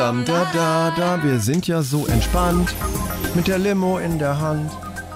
Wir sind ja so entspannt mit der Limo in der Hand.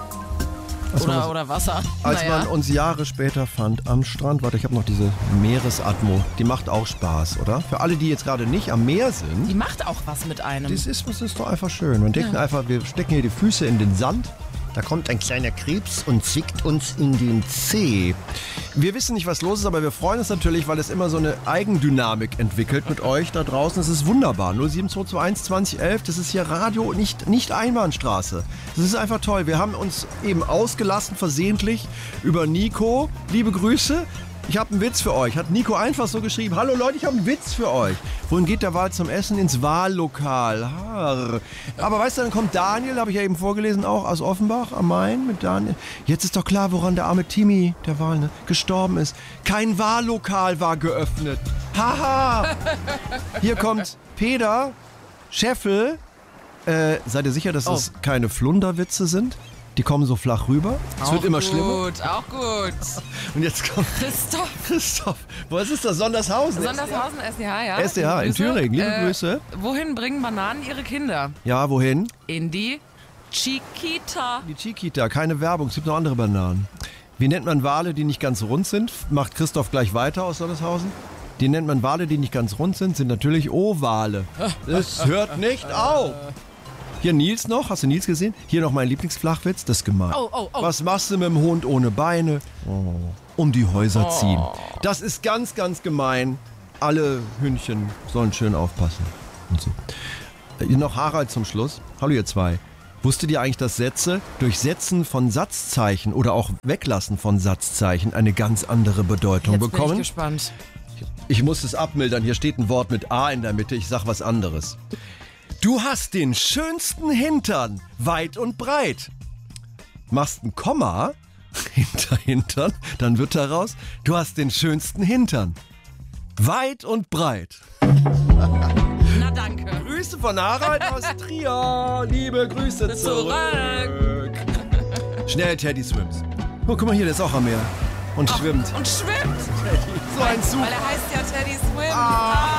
Oder Wasser. Als man uns Jahre später fand am Strand. Warte, ich habe noch diese Meeresatmo. Die macht auch Spaß, oder? Für alle, die jetzt gerade nicht am Meer sind. Die macht auch was mit einem. Das ist doch einfach schön. Wir denken einfach, wir stecken hier die Füße in den Sand. Da kommt ein kleiner Krebs und zwickt uns in den Zeh. Wir wissen nicht, was los ist, aber wir freuen uns natürlich, weil es immer so eine Eigendynamik entwickelt mit euch da draußen. Es ist wunderbar. 07221 2011, das ist hier Radio, nicht Einbahnstraße. Das ist einfach toll. Wir haben uns eben ausgelassen, versehentlich, über Nico. Liebe Grüße. Ich habe einen Witz für euch. Hat Nico einfach so geschrieben. Hallo Leute, ich habe einen Witz für euch. Wohin geht der Wahl zum Essen? Ins Wahllokal. Aber weißt du, dann kommt Daniel, habe ich ja eben vorgelesen, auch aus Offenbach am Main mit Daniel. Jetzt ist doch klar, woran der arme Timmy, der Wahl, gestorben ist. Kein Wahllokal war geöffnet. Haha. Hier kommt Peter Scheffel. Seid ihr sicher, dass das keine Flunderwitze sind? Die kommen so flach rüber. Es wird immer schlimmer. Auch gut. Und jetzt kommt Christoph. Wo ist das? Sondershausen? Sondershausen, SDH, ja. SDH in Thüringen. Liebe Grüße. Wohin bringen Bananen ihre Kinder? Ja, wohin? In die Chiquita. Die Chiquita. Keine Werbung. Es gibt noch andere Bananen. Wie nennt man Wale, die nicht ganz rund sind? Macht Christoph gleich weiter aus Sondershausen. Die nennt man Wale, die nicht ganz rund sind natürlich Ovale. Es hört nicht auf. Hier Nils noch, hast du Nils gesehen? Hier noch mein Lieblingsflachwitz, das ist gemein. Was machst du mit dem Hund ohne Beine? Um die Häuser ziehen. Das ist ganz, ganz gemein. Alle Hündchen sollen schön aufpassen. Und so. Hier noch Harald zum Schluss. Hallo ihr zwei. Wusstet ihr eigentlich, dass Sätze durch Setzen von Satzzeichen oder auch Weglassen von Satzzeichen eine ganz andere Bedeutung bekommen? Jetzt bin ich gespannt. Ich muss es abmildern. Hier steht ein Wort mit A in der Mitte. Ich sag was anderes. Du hast den schönsten Hintern, weit und breit. Machst ein Komma hinter Hintern, dann wird daraus, du hast den schönsten Hintern, weit und breit. Na danke. Grüße von Harald aus Trier. Liebe Grüße zurück. Schnell, Teddy swims. Oh, guck mal hier, der ist auch am Meer. Und schwimmt. Und schwimmt. So ein Zug. Weil er heißt ja Teddy Swim.